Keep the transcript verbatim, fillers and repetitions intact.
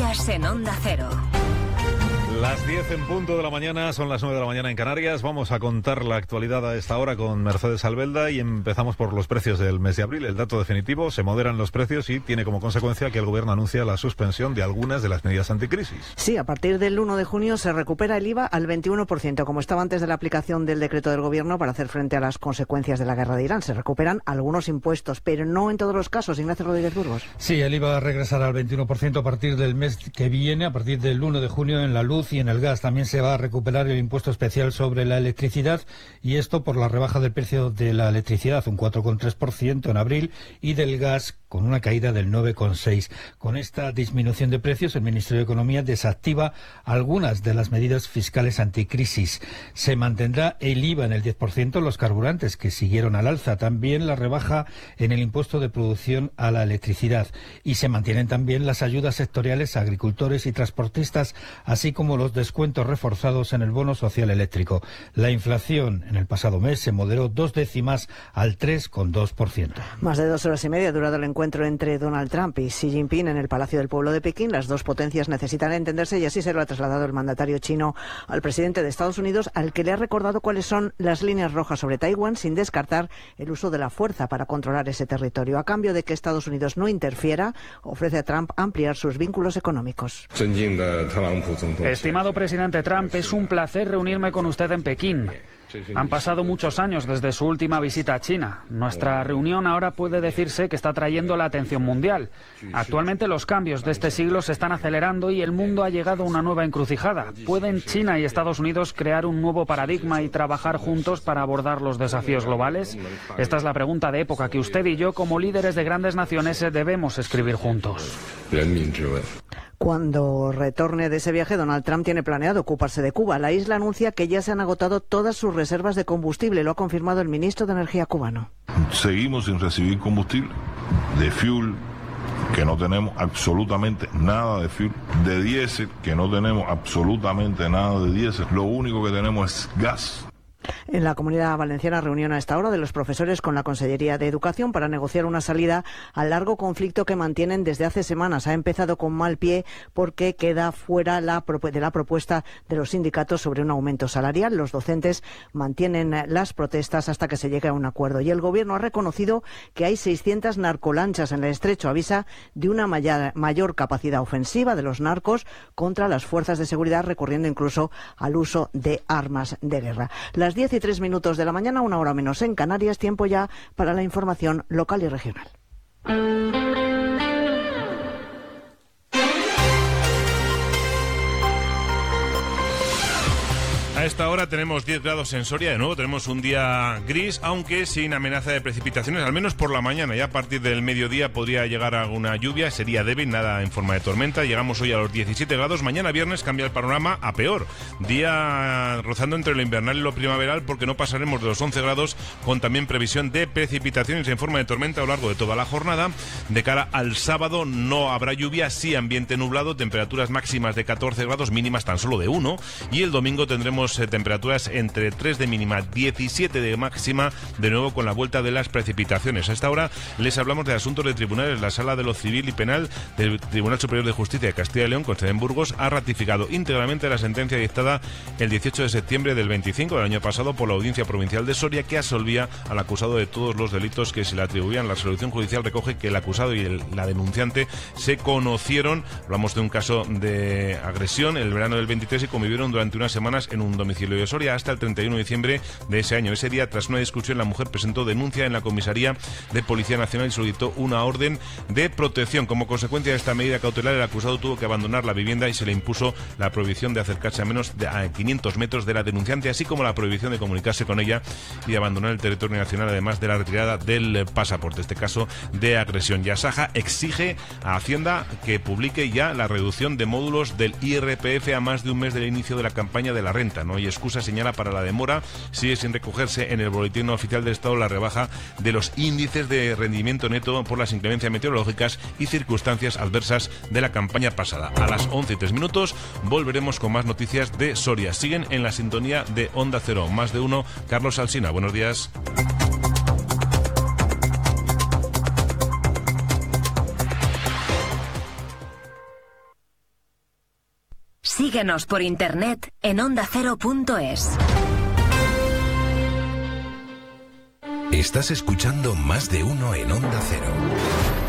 Noticias en Onda Cero. Las diez en punto de la mañana, son las nueve de la mañana en Canarias. Vamos a contar la actualidad a esta hora con Mercedes Albelda y empezamos por los precios del mes de abril. El dato definitivo: se moderan los precios y tiene como consecuencia que el Gobierno anuncia la suspensión de algunas de las medidas anticrisis. Sí, a partir del uno de junio se recupera el I V A al veintiuno por ciento, como estaba antes de la aplicación del decreto del Gobierno para hacer frente a las consecuencias de la guerra de Irán. Se recuperan algunos impuestos, pero no en todos los casos. Ignacio Rodríguez Burgos. Sí, el I V A regresará al veintiuno por ciento a partir del mes que viene, a partir del uno de junio en la luz y en el gas. También se va a recuperar el impuesto especial sobre la electricidad, y esto por la rebaja del precio de la electricidad, un cuatro coma tres por ciento en abril, y del gas con una caída del nueve coma seis por ciento. Con esta disminución de precios, el Ministerio de Economía desactiva algunas de las medidas fiscales anticrisis. Se mantendrá el I V A en el diez por ciento en los carburantes, que siguieron al alza. También la rebaja en el impuesto de producción a la electricidad. Y se mantienen también las ayudas sectoriales a agricultores y transportistas, así como los descuentos reforzados en el bono social eléctrico. La inflación en el pasado mes se moderó dos décimas al tres coma dos por ciento. Más de dos horas y media ha durado el encuentro entre Donald Trump y Xi Jinping en el Palacio del Pueblo de Pekín. Las dos potencias necesitan entenderse y así se lo ha trasladado el mandatario chino al presidente de Estados Unidos, al que le ha recordado cuáles son las líneas rojas sobre Taiwán, sin descartar el uso de la fuerza para controlar ese territorio. A cambio de que Estados Unidos no interfiera, ofrece a Trump ampliar sus vínculos económicos. Estimado presidente Trump, es un placer reunirme con usted en Pekín. Han pasado muchos años desde su última visita a China. Nuestra reunión ahora puede decirse que está atrayendo la atención mundial. Actualmente los cambios de este siglo se están acelerando y el mundo ha llegado a una nueva encrucijada. ¿Pueden China y Estados Unidos crear un nuevo paradigma y trabajar juntos para abordar los desafíos globales? Esta es la pregunta de época que usted y yo, como líderes de grandes naciones, debemos escribir juntos. Cuando retorne de ese viaje, Donald Trump tiene planeado ocuparse de Cuba. La isla anuncia que ya se han agotado todas sus reservas de combustible. Lo ha confirmado el ministro de Energía cubano. Seguimos sin recibir combustible, de fuel, que no tenemos absolutamente nada de fuel, de diésel, que no tenemos absolutamente nada de diésel. Lo único que tenemos es gas. En la Comunidad Valenciana, reunión a esta hora de los profesores con la Consellería de Educación para negociar una salida al largo conflicto que mantienen desde hace semanas. Ha empezado con mal pie porque queda fuera la, de la propuesta de los sindicatos sobre un aumento salarial. Los docentes mantienen las protestas hasta que se llegue a un acuerdo. Y el Gobierno ha reconocido que hay seiscientas narcolanchas en el estrecho. Avisa de una mayor, mayor capacidad ofensiva de los narcos contra las fuerzas de seguridad, recurriendo incluso al uso de armas de guerra. Las diez y tres minutos de la mañana, una hora menos en Canarias, tiempo ya para la información local y regional. A esta hora tenemos diez grados en Soria, de nuevo tenemos un día gris, aunque sin amenaza de precipitaciones, al menos por la mañana. Ya a partir del mediodía podría llegar alguna lluvia, sería débil, nada en forma de tormenta. Llegamos hoy a los diecisiete grados, mañana viernes cambia el panorama a peor. Día rozando entre lo invernal y lo primaveral, porque no pasaremos de los once grados, con también previsión de precipitaciones en forma de tormenta a lo largo de toda la jornada. De cara al sábado no habrá lluvia, sí ambiente nublado, temperaturas máximas de catorce grados, mínimas tan solo de uno, y el domingo tendremos temperaturas entre tres de mínima, diecisiete de máxima, de nuevo con la vuelta de las precipitaciones. A esta hora les hablamos de asuntos de tribunales. La Sala de lo Civil y Penal del Tribunal Superior de Justicia de Castilla y León, con sede en Burgos, ha ratificado íntegramente la sentencia dictada el dieciocho de septiembre del veinticinco del año pasado por la Audiencia Provincial de Soria, que absolvía al acusado de todos los delitos que se le atribuían. La resolución judicial recoge que el acusado y el, la denunciante se conocieron, hablamos de un caso de agresión, el verano del veintitrés, y convivieron durante unas semanas en un domicilio de Soria hasta el treinta y uno de diciembre de ese año. Ese día, tras una discusión, la mujer presentó denuncia en la comisaría de Policía Nacional y solicitó una orden de protección. Como consecuencia de esta medida cautelar, el acusado tuvo que abandonar la vivienda y se le impuso la prohibición de acercarse a menos de a quinientos metros de la denunciante, así como la prohibición de comunicarse con ella y de abandonar el territorio nacional, además de la retirada del pasaporte, este caso de agresión. Yasaja exige a Hacienda que publique ya la reducción de módulos del I R P F a más de un mes del inicio de la campaña de la renta. No hay excusa, señala, para la demora. Sigue sin recogerse en el boletín oficial del Estado la rebaja de los índices de rendimiento neto por las inclemencias meteorológicas y circunstancias adversas de la campaña pasada. A las once y tres minutos volveremos con más noticias de Soria. Siguen en la sintonía de Onda Cero. Más de uno, Carlos Alsina. Buenos días. Síguenos por internet en onda cero punto es. Estás escuchando Más de Uno en Onda Cero.